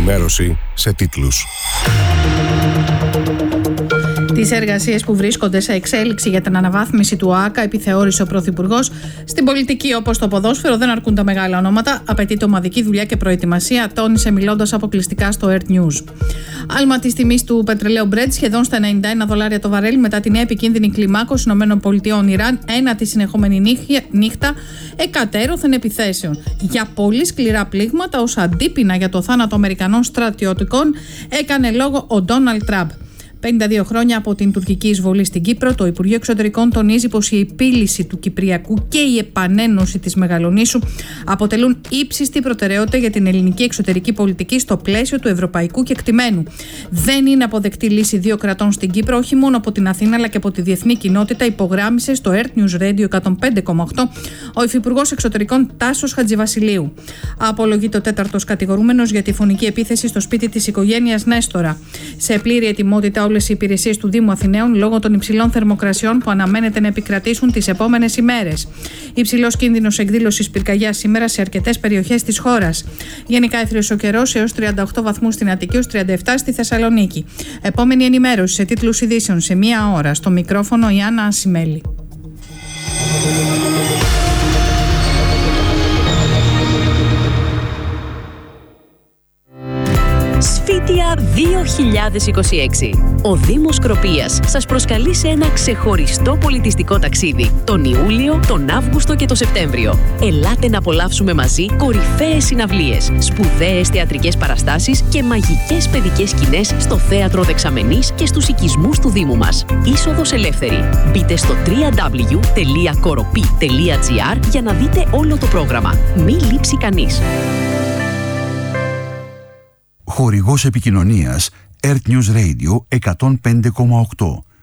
ενημέρωση σε τίτλους. Τις εργασίες που βρίσκονται σε εξέλιξη για την αναβάθμιση του ΟΑΚΑ επιθεώρησε ο Πρωθυπουργός. Στην πολιτική, όπως το ποδόσφαιρο, δεν αρκούν τα μεγάλα ονόματα. Απαιτείται ομαδική δουλειά και προετοιμασία, τόνισε μιλώντας αποκλειστικά στο Earth News. Άλμα της τιμής του πετρελαίου Brent σχεδόν στα $91 το βαρέλι μετά τη νέα επικίνδυνη κλιμάκωση ΗΠΑ-Ιράν, ένατη συνεχόμενη νύχτα εκατέρωθεν επιθέσεων. Για πολύ σκληρά πλήγματα ως αντίπεινα για το θάνατο Αμερικανών στρατιωτικών έκανε λόγο ο Ντόναλντ Τραμπ. 52 χρόνια από την τουρκική εισβολή στην Κύπρο, το Υπουργείο Εξωτερικών τονίζει πως η επίλυση του Κυπριακού και η επανένωση της Μεγαλονήσου αποτελούν ύψιστη προτεραιότητα για την ελληνική εξωτερική πολιτική στο πλαίσιο του ευρωπαϊκού κεκτημένου. Δεν είναι αποδεκτή λύση δύο κρατών στην Κύπρο, όχι μόνο από την Αθήνα αλλά και από τη διεθνή κοινότητα, υπογράμμισε στο Earth News Radio 105,8 ο Υφυπουργός Εξωτερικών Τάσος Χατζηβασιλείου. Απολογείται ο τέταρτος κατηγορούμενος για τη φωνική επίθεση στο σπίτι της οικογένειας Νέστορα. Σε πλήρη ετοιμότητα όλες οι υπηρεσίες του Δήμου Αθηναίων λόγω των υψηλών θερμοκρασιών που αναμένεται να επικρατήσουν τις επόμενες ημέρες. Υψηλός κίνδυνος εκδήλωσης πυρκαγιάς σήμερα σε αρκετές περιοχές της χώρας. Γενικά έθριος ο καιρός έως 38 βαθμούς στην Αττική, έως 37 στη Θεσσαλονίκη. Επόμενη ενημέρωση σε τίτλους ειδήσεων σε μία ώρα. Στο μικρόφωνο η Άννα Ασημέλη. Σφίτια 2026. Ο Δήμος Κροπίας σας προσκαλεί σε ένα ξεχωριστό πολιτιστικό ταξίδι τον Ιούλιο, τον Αύγουστο και τον Σεπτέμβριο. Ελάτε να απολαύσουμε μαζί κορυφαίες συναυλίες, σπουδαίες θεατρικές παραστάσεις και μαγικές παιδικές σκηνές στο Θέατρο Δεξαμενής και στους οικισμούς του Δήμου μας. Είσοδος ελεύθερη. Μπείτε στο www.koropi.gr για να δείτε όλο το πρόγραμμα. Μη λείψει κανείς. Χορηγός επικοινωνίας Earth News Radio 105,8.